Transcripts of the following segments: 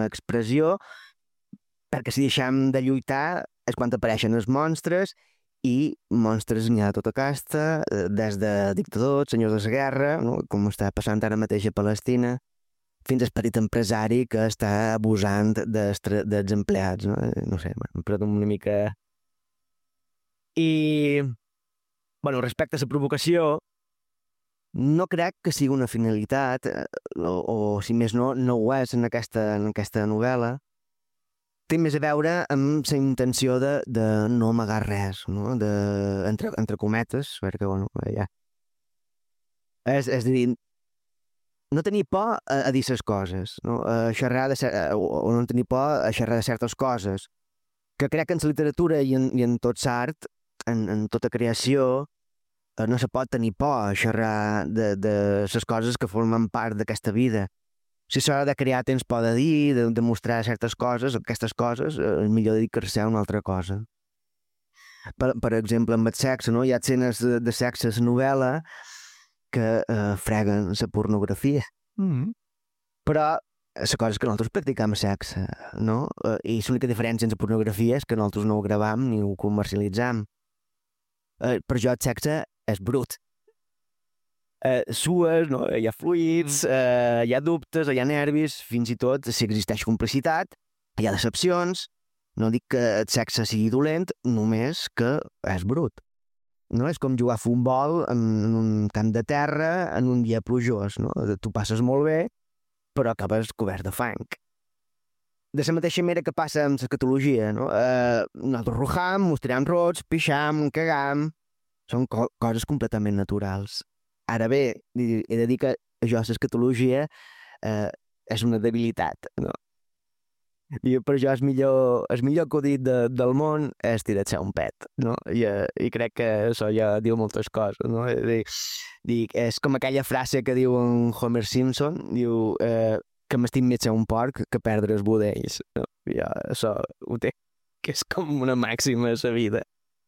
expressió, perquè si deixem de lluitar és quan apareixen els monstres, i monstres n'hi ha de tota casta, des de dictadors, senyors de la guerra, no? Com està passant ara mateix a Palestina, fins al petit empresari que està abusant dels empleats, no? No sé, però una mica... I, bueno, respecte a la provocació, no crec que sigui una finalitat, o si més no, no ho és en aquesta novel·la. Té més a veure amb la intenció de no amagar res, no? Entre cometes, perquè, bueno, ja... És a dir, no tenir por a dir les coses, no? A xerrar o no tenir por a xerrar de certes coses, que crec que en la literatura i en tot l'art, en tota creació, no se pot tenir por a xerrar de les coses que formen part d'aquesta vida. Si s'ha de crear tens por de dir, de mostrar certes coses, aquestes coses, és millor dedicar-se a una altra cosa. Per exemple, amb el sexe, no? Hi ha escenes de sexe a la novel·la que freguen la pornografia. Però la cosa és que nosaltres practicam sexe, no? I l'única diferència en la pornografia és que nosaltres no ho gravam ni ho comercialitzam. Per jo el sexe és brut. Sues, no? Hi ha fluids, hi ha dubtes, hi ha nervis, fins i tot si existeix complicitat, hi ha decepcions. No dic que el sexe sigui dolent, només que és brut. No? És com jugar a futbol en un camp de terra en un dia plujós, no? Tu passes molt bé, però acabes cobert de fang. De la mateixa manera que passa amb l'escatologia, no? Nosaltres rujam, mos tirem rots, pixam, cagam... Són coses completament naturals. Ara bé, he de dir que això, l'escatologia, és una debilitat, no? I per això el millor acudit del món és tirar-se un pet, no? I crec que això ja diu moltes coses, no? És com aquella frase que diu en Homer Simpson, diu que m'estim més ser un porc que perdre els budells, no? I això ho té, que és com una màxima a la vida.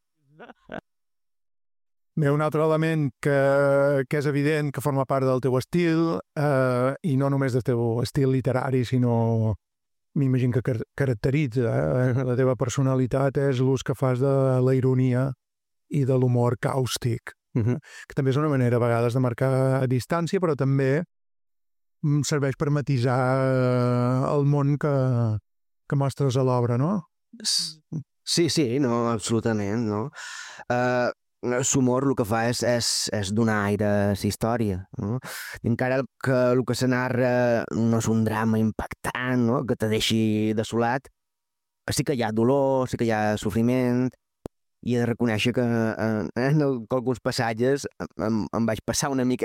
Bé, un altre element que és evident que forma part del teu estil, i no només del teu estil literari, sinó m'imagino que caracteritza la teva personalitat, és l'ús que fas de la ironia i de l'humor càustic, que també és una manera a vegades de marcar distància, però també serveix per matisar el món que mostres a l'obra, no? Sí, no, absolutament, no? L'humor el que fa és donar aire a la història, no? Encara que el que se narra no és un drama impactant, no? Que te deixi desolat, sí que hi ha dolor, sí que hi ha sofriment, i he de reconèixer que en alguns passatges em vaig passar una mica.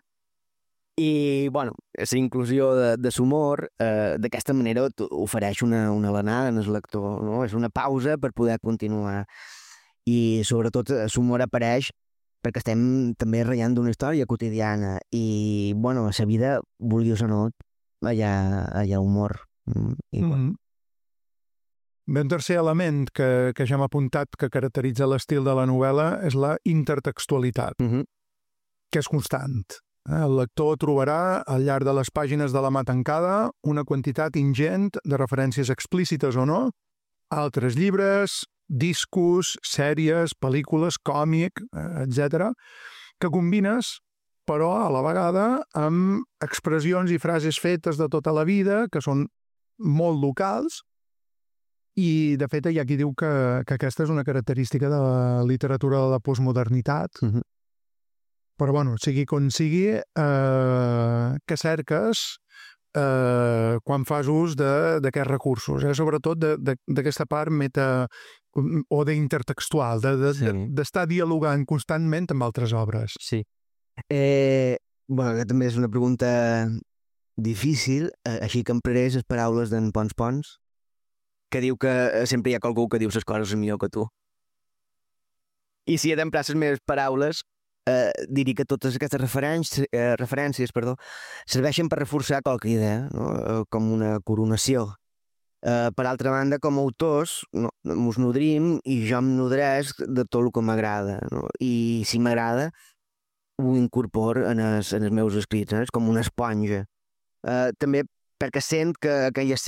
I, bueno, la inclusió de l'humor d'aquesta manera ofereix una alenada en el lector, no? És una pausa per poder continuar. I sobretot l'humor apareix perquè estem també ratllant d'una història quotidiana i, bueno, a la vida, vulguis o no, hi ha humor. Bueno. Bé, un tercer element que ja hem apuntat que caracteritza l'estil de la novel·la és la intertextualitat, que és constant. El lector trobarà al llarg de les pàgines de La mà tancada una quantitat ingent de referències explícites o no a altres llibres, discos, sèries, pel·lícules, còmic, etc., que combines, però a la vegada amb expressions i frases fetes de tota la vida que són molt locals i, de fet, hi ha qui diu que aquesta és una característica de la literatura de la postmodernitat. Però, bueno, sigui com sigui, que cerques quan fas ús d'aquests recursos, sobretot d'aquesta part meta o d'intertextual, d'estar dialogant constantment amb altres obres. Sí. Bueno, també és una pregunta difícil, així que empraré les paraules d'en Pons, que diu que sempre hi ha qualcú que diu les coses millor que tu. I si he d'emprar les meves paraules, diria que totes aquestes referències serveixen per reforçar qualque idea, no? Com una coronació. Per altra banda, com a autors, ens nodrim i jo em nodreix de tot el que m'agrada, no? I si m'agrada, ho incorporo en els meus escrits, és com una esponja. També perquè sent que aquella